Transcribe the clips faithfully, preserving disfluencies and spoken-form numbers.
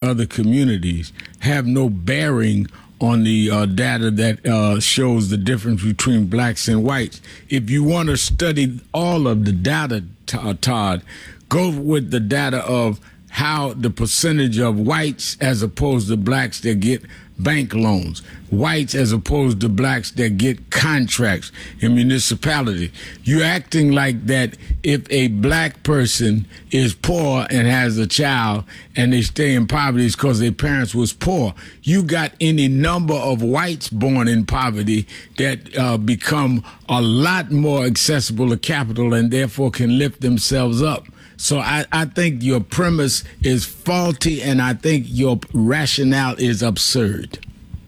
other communities have no bearing on the uh, data that uh, shows the difference between blacks and whites. If you want to study all of the data, Todd, go with the data of how the percentage of whites as opposed to blacks that get bank loans, whites as opposed to blacks that get contracts in municipality. You're acting like that if a black person is poor and has a child and they stay in poverty, it's because their parents was poor. You got any number of whites born in poverty that uh, become a lot more accessible to capital and therefore can lift themselves up. So I, I think your premise is faulty, and I think your rationale is absurd.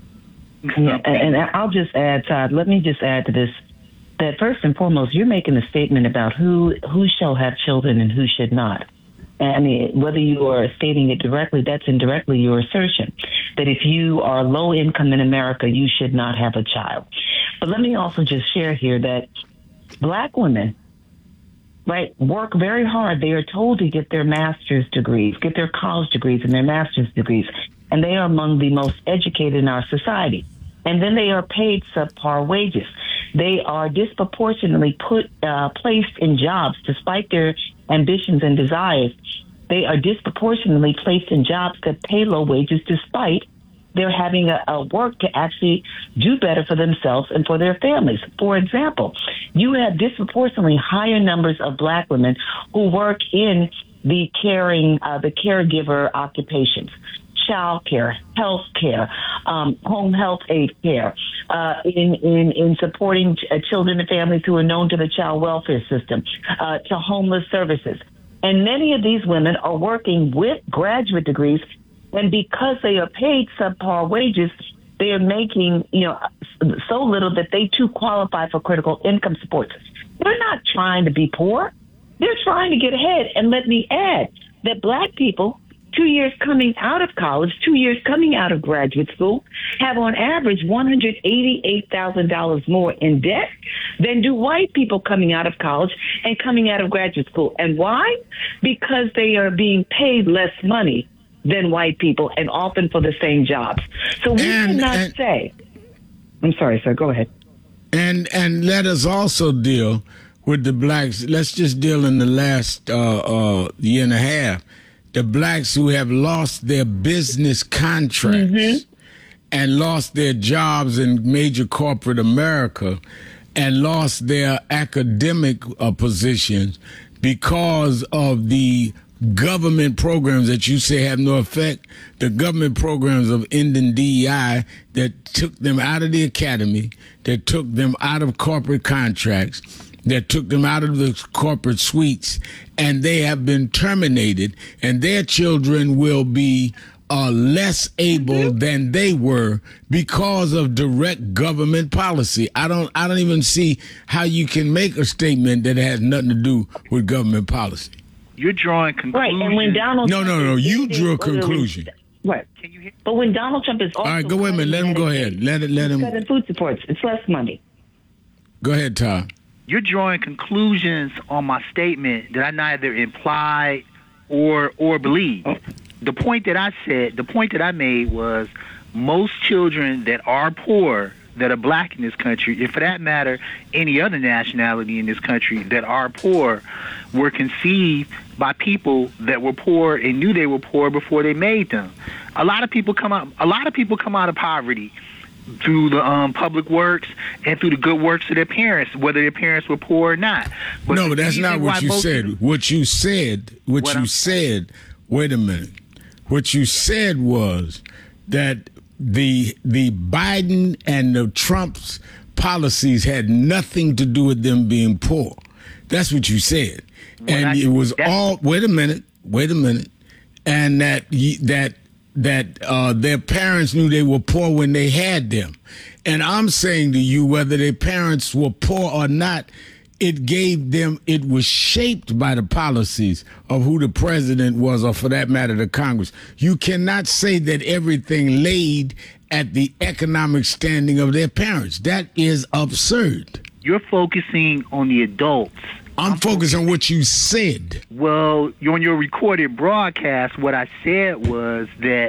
Yeah, and I'll just add, Todd, let me just add to this, that first and foremost, you're making a statement about who, who shall have children and who should not. I mean, whether you are stating it directly, that's indirectly your assertion, that if you are low income in America, you should not have a child. But let me also just share here that black women, right, work very hard. They are told to get their master's degrees, get their college degrees and their master's degrees, and they are among the most educated in our society. And then they are paid subpar wages. They are disproportionately put uh, placed in jobs, despite their ambitions and desires. They are disproportionately placed in jobs that pay low wages, despite they're having a, a work to actually do better for themselves and for their families. For example, you have disproportionately higher numbers of black women who work in the caring, uh, the caregiver occupations, child care, health care, um, home health aid care, uh, in, in, in supporting ch- uh, children and families who are known to the child welfare system, uh, to homeless services. And many of these women are working with graduate degrees, and because they are paid subpar wages, they are making, you know, so little that they too qualify for critical income support. They're not trying to be poor. They're trying to get ahead. And let me add that black people, two years coming out of college, two years coming out of graduate school, have on average one hundred eighty-eight thousand dollars more in debt than do white people coming out of college and coming out of graduate school. And why? Because they are being paid less money than white people, and often for the same jobs. So we and, cannot and, say, I'm sorry, sir, go ahead. And and let us also deal with the blacks. Let's just deal in the last uh, uh, year and a half. The blacks who have lost their business contracts mm-hmm. and lost their jobs in major corporate America and lost their academic uh, positions because of the government programs that you say have no effect, the government programs of ending D E I that took them out of the academy, that took them out of corporate contracts, that took them out of the corporate suites, and they have been terminated, and their children will be uh, less able than they were because of direct government policy. I don't I don't even see how you can make a statement that has nothing to do with government policy. You're drawing conclusions. Right, and when Donald No, no, no, you drew a conclusion. Right. Can you hear? But when Donald Trump is also... All right, go ahead, man. Let him go ahead. Let it, let him... Cutting food supports. It's less money. Go ahead, Tom. You're drawing conclusions on my statement that I neither implied or or believe. Oh. The point that I said, the point that I made was most children that are poor, that are black in this country, and for that matter, any other nationality in this country that are poor, were conceived by people that were poor and knew they were poor before they made them. A lot of people come out. A lot of people come out of poverty through the um, public works and through the good works of their parents, whether their parents were poor or not. But no, but that's not what you said. People, what you said, what, what you I'm, said. Wait a minute. What you said was that the the Biden and the Trump's policies had nothing to do with them being poor. That's what you said. And I, it was all, wait a minute, wait a minute. And that that that uh, their parents knew they were poor when they had them. And I'm saying to you, whether their parents were poor or not, it gave them, it was shaped by the policies of who the president was, or for that matter, the Congress. You cannot say that everything laid at the economic standing of their parents. That is absurd. You're focusing on the adults. I'm, I'm focused on what you said. Well, on your recorded broadcast, what I said was that